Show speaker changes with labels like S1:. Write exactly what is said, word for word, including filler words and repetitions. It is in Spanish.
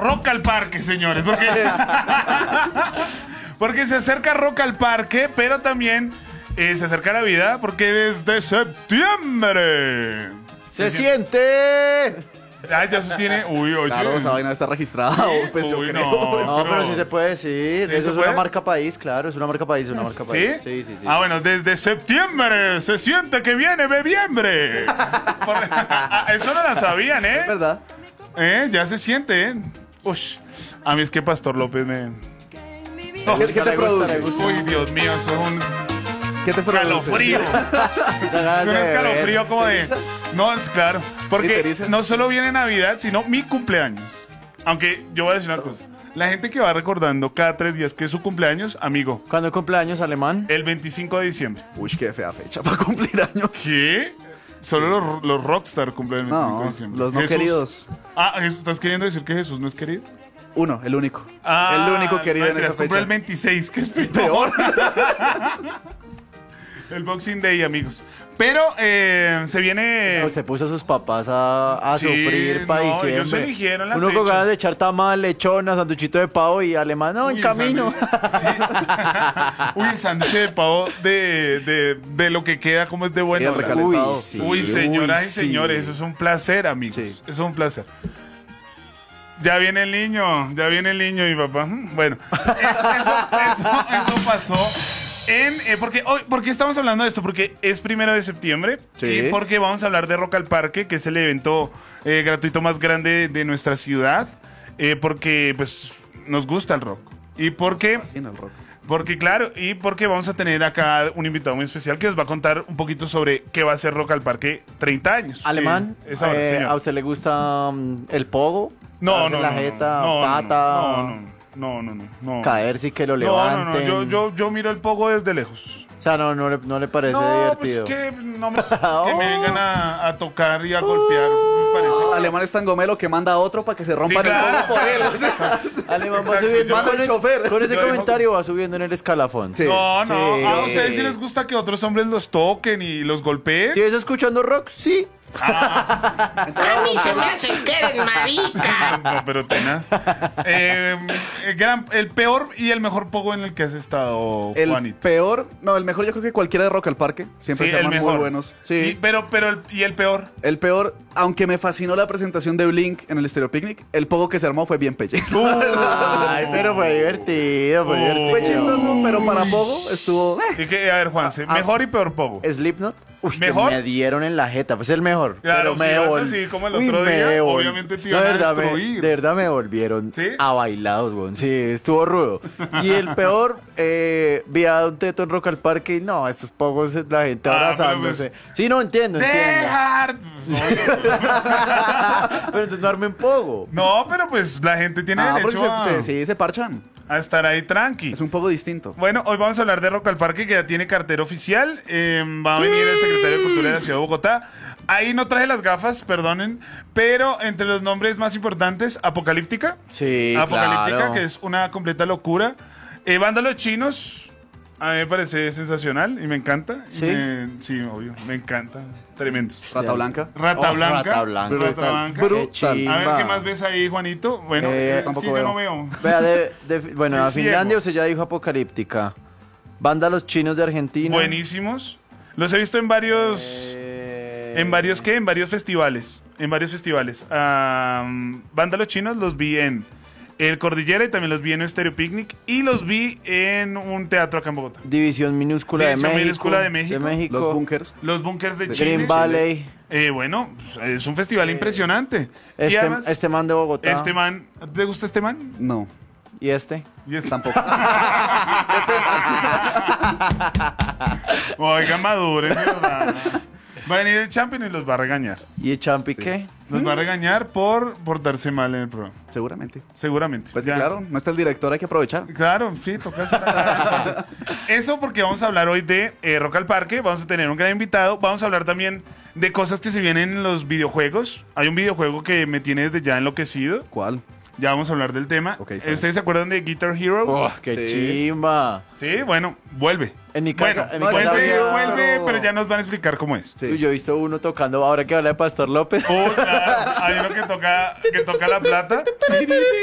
S1: Rock al Parque, señores. Porque, porque se acerca Rock al Parque, pero también eh, se acerca Navidad, porque desde septiembre...
S2: ¡Se siente!
S1: Ah, ya sostiene. Uy, oye.
S3: Claro, esa vaina está registrada. Pues yo
S1: Uy,
S3: creo.
S1: no.
S2: No, pero sí se puede decir.
S1: ¿Sí
S2: Eso
S1: se
S2: es
S1: puede?
S2: una marca país, claro. Es una marca país, una marca
S1: ¿Sí?
S2: país. Sí, sí, sí.
S1: Ah, bueno, desde septiembre se siente que viene bebiembre. Por- Ah, eso no la sabían, ¿eh?
S3: Es verdad.
S1: ¿Eh? Ya se siente, ¿eh? Ush. A mí es que Pastor López me...
S3: ¿Qué, qué te
S2: le gusta,
S3: produce?
S2: le gusta.
S1: Uy, Dios mío, eso es un
S3: ¿Qué te produce?
S1: escalofrío. Es un escalofrío como de... No, es claro. Porque
S3: ¿Friteriza?
S1: no solo viene Navidad, sino mi cumpleaños. Aunque yo voy a decir una cosa. La gente que va recordando cada tres días que es su cumpleaños, amigo,
S2: ¿Cuándo cumpleaños alemán?
S1: el veinticinco de diciembre.
S3: Uy, qué fea fecha para cumplir años.
S1: ¿Qué? Solo los, los rockstar cumplen el veinticinco de
S3: No,
S1: diciembre.
S3: los no
S1: Jesús-
S3: queridos.
S1: Ah, ¿estás queriendo decir que Jesús no es querido?
S3: Uno, el único.
S1: Ah,
S3: el único querido
S1: no,
S3: en
S1: mentiras,
S3: esa
S1: compró
S3: fecha.
S1: el veintiséis, que es peor.
S3: Peor.
S1: El Boxing Day, amigos. Pero eh, se viene...
S2: Usted puso a sus papás a, a
S1: Sí,
S2: sufrir para
S1: no,
S2: diciembre.
S1: ellos eligieron la
S2: Uno
S1: fecha.
S2: con ganas de echar tamal, lechona, sanduchito de pavo y alemán, no, en
S1: Uy,
S2: camino.
S1: el sándwich- sí. Uy, el sándwich de pavo de, de, de lo que queda, como es de bueno.
S3: el recalentado.
S2: sí,
S1: Uy, señoras
S2: uy,
S1: y
S2: sí.
S1: señores, eso es un placer, amigos.
S3: Sí.
S1: Eso es un placer. Ya viene el niño, ya viene el niño, mi papá. Bueno, eso, eso, eso, eso pasó en... eh, porque hoy, ¿por qué estamos hablando de esto? Porque es primero de septiembre
S3: Sí.
S1: y porque vamos a hablar de Rock al Parque, que es el evento eh, gratuito más grande de nuestra ciudad, eh, porque pues nos gusta el rock. Y porque...
S3: Sí, en el rock.
S1: Porque claro, y porque vamos a tener acá un invitado muy especial que nos va a contar un poquito sobre qué va a ser Rock al Parque treinta años.
S2: Alemán,
S1: Eh, es ahora,
S2: eh,
S1: señor.
S2: ¿a usted le gusta mm, el pogo?
S1: No,
S2: Darse
S1: no,
S2: la
S1: no,
S2: jeta,
S1: no, no,
S2: pata,
S1: no, no, no, no, no, no.
S2: caerse y que lo
S1: No, no, no,
S2: levanten.
S1: yo, yo, yo miro el pogo desde lejos.
S2: O sea, no, no, le, no le parece
S1: No, pues
S2: divertido.
S1: que no me, que me vengan a, a tocar y a golpear, me parece.
S3: Alemán es tan gomelo que manda a otro para que se rompa
S1: Sí,
S3: el
S1: claro.
S3: pogo por él. O sea,
S2: Alemán va
S1: Exacto,
S2: subiendo
S1: yo-
S3: Manda
S2: con,
S3: el
S2: ese-
S3: chofer.
S2: con ese
S1: Yo digo-
S2: comentario va subiendo en el escalafón.
S3: Sí.
S1: No, no,
S2: Sí.
S1: a ustedes sí les gusta que otros hombres los toquen y los golpeen.
S2: ¿Sí ves escuchando rock? Sí.
S4: A mí se me hace que eres marica.
S1: No, pero tenaz. Eh, el, gran- el peor y el mejor pogo en el que has estado,
S3: El
S1: Juanito.
S3: peor, no, el mejor yo creo que cualquiera de Rock al Parque. Siempre
S1: Sí,
S3: se
S1: el
S3: arman
S1: mejor.
S3: muy buenos. Sí.
S1: Y, pero, pero el, y el peor.
S3: El peor, aunque me fascinó la presentación de Blink en el Stereo Picnic, el pogo que se armó fue bien pelle.
S2: Ay, pero fue divertido, fue
S1: Oh.
S2: divertido.
S3: Fue chistoso, pero para pogo estuvo... eh.
S1: Y que, a ver, Juanse, mejor y peor pogo.
S2: Slipknot. Uy,
S1: ¿Mejor?
S2: que me dieron en la jeta, pues el mejor.
S1: Claro,
S2: pero
S1: si
S2: me
S1: vas
S2: vol-
S1: así como el
S2: Uy,
S1: otro
S2: me
S1: día,
S2: vol-
S1: obviamente te
S2: No,
S1: iban a
S2: de verdad, me-
S1: destruir.
S2: de verdad me volvieron
S1: ¿Sí?
S2: a bailados, weón. Sí, estuvo rudo. Y el peor, eh, vi a un teto en Rock al Parque y no, estos pocos, la gente
S1: Ah,
S2: abrazándose.
S1: pero
S2: Sí, no, entiendo, entiendo.
S1: Dejar.
S2: Pero entonces no armen pogo.
S1: No, pero pues la gente tiene
S3: Ah, porque
S1: derecho
S3: se,
S1: a,
S3: se- sí, se parchan.
S1: a estar ahí tranqui.
S3: Es un poco distinto.
S1: Bueno, hoy vamos a hablar de Rock al Parque, que ya tiene cartera oficial. Eh, va a venir el secretario de Cultura de la Ciudad de Bogotá. Ahí no traje las gafas, perdonen. Pero entre los nombres más importantes, Apocalíptica.
S2: Sí,
S1: Apocalíptica,
S2: claro.
S1: que es una completa locura. Eh, Vándalos Chinos, a mí me parece sensacional y me encanta. Y
S2: ¿Sí?
S1: me- sí, obvio, me encanta. Tremendos.
S3: Rata Blanca.
S1: Rata
S2: Oh,
S1: Blanca.
S2: Rata Blanca.
S1: Rata Blanca.
S2: Qué
S3: Brutal.
S1: A ver,
S2: chimba.
S1: ¿qué más ves ahí, Juanito? Bueno,
S2: Eh,
S1: es que
S3: tampoco
S1: yo
S3: veo.
S1: no veo.
S2: Vea, de, de- bueno,
S1: Soy
S2: a Finlandia
S1: ciego.
S2: usted ya dijo Apocalíptica. Banda Los Chinos de Argentina.
S1: Buenísimos. Los he visto en varios...
S2: Eh,
S1: ¿En varios qué? En varios festivales. En varios festivales. Ah, Banda Los Chinos los vi en el Cordillera y también los vi en Stereo Picnic. Y los vi en un teatro acá en Bogotá.
S2: División Minúscula
S1: División
S2: de México.
S1: Minúscula de México.
S3: Los bunkers.
S1: Los Bunkers de Chile.
S2: Green Valley.
S1: Eh, bueno, pues, es un festival impresionante. y
S2: Este,
S1: además,
S2: este man de Bogotá.
S1: este man... ¿Te gusta este man?
S3: No,
S2: Y este.
S1: Y este-
S3: tampoco.
S1: Oiga, maduren, de verdad. Va a venir el champion y los va a regañar.
S2: ¿Y el Champi qué?
S1: Los va a regañar por portarse mal en el programa.
S3: Seguramente.
S1: Seguramente.
S3: Pues sí,
S1: Ya.
S3: claro, no está el director, hay que aprovechar.
S1: Claro, sí, toca hacer la eso. Eso porque vamos a hablar hoy de eh, Rock al Parque, vamos a tener un gran invitado, vamos a hablar también de cosas que se vienen en los videojuegos. Hay un videojuego que me tiene desde ya enloquecido,
S3: ¿Cuál?
S1: ya vamos a hablar del tema.
S3: Ok, está
S1: Eh, ¿Ustedes se acuerdan de Guitar Hero?
S2: Oh, ¡Qué
S3: Sí.
S2: chimba!
S1: Sí, bueno, vuelve.
S2: En mi casa,
S1: Bueno,
S2: en mi
S3: no,
S2: casa
S1: vuelve,
S2: había-
S1: vuelve, pero ya nos van a explicar cómo es.
S3: Sí.
S2: Uy, yo he visto uno tocando ahora que habla de Pastor López.
S1: Oh, claro, hay uno que toca, que toca la plata.